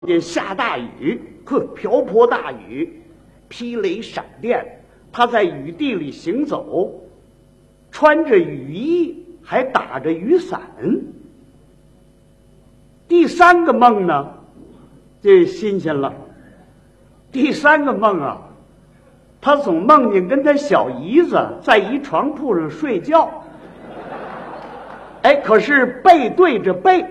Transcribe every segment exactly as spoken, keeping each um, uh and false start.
见下大雨，呵，瓢泼大雨，霹雷闪电，他在雨地里行走，穿着雨衣，还打着雨伞。第三个梦呢，这新鲜了。第三个梦啊，他总梦见跟他小姨子在一床铺上睡觉，哎，可是背对着背。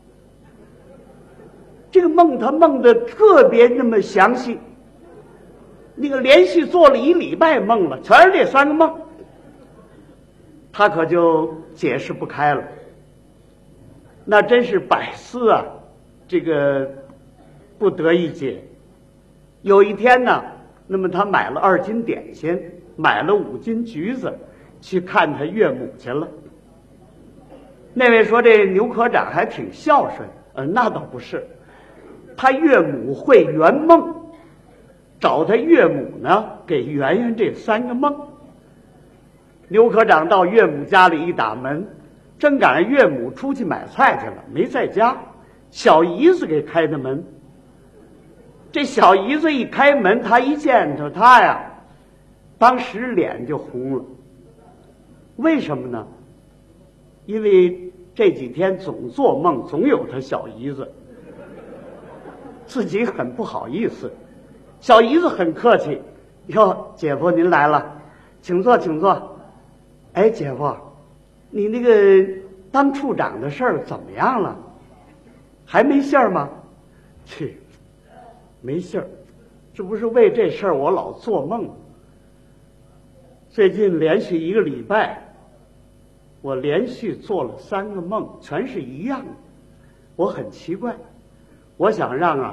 这个梦他梦的特别那么详细，那个连续做了一礼拜梦了，全是这三个梦，他可就解释不开了。那真是百思啊，这个不得一解。有一天呢，那么他买了二斤点心，买了五斤橘子，去看他岳母去了。那位说这牛科长还挺孝顺，呃，那倒不是，他岳母会圆梦，找他岳母呢给圆圆这三个梦。牛科长到岳母家里一打门，正赶上岳母出去买菜去了，没在家，小姨子给开的门。这小姨子一开门，他一见着他呀，当时脸就红了。为什么呢？因为这几天总做梦，总有他小姨子，自己很不好意思。小姨子很客气，哟，姐夫您来了，请坐请坐。哎，姐夫，你那个当处长的事儿怎么样了？还没信儿吗？去，没信儿，这不是为这事儿我老做梦。最近连续一个礼拜，我连续做了三个梦，全是一样的，我很奇怪，我想让啊